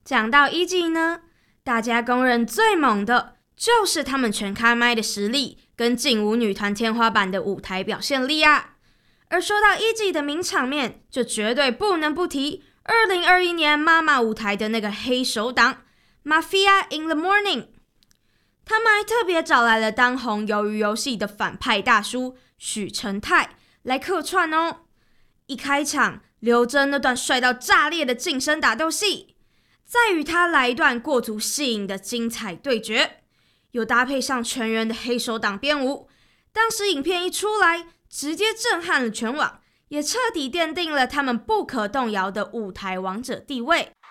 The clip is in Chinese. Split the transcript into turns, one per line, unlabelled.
讲到一季呢，大家公认最猛的就是他们全开麦的实力跟劲舞女团天花板的舞台表现力啊。而说到一季的名场面，就绝对不能不提2021年妈妈舞台的那个黑手党 Mafia in the Morning。 他们还特别找来了当红鱿鱼游戏的反派大叔许成泰来客串哦。一开场刘真那段帅到炸裂的近身打斗戏，再与他来一段过足戏瘾的精彩对决，又搭配上全员的黑手党编舞，当时影片一出来直接震撼了全网，也彻底奠定了他们不可动摇的舞台王者地位。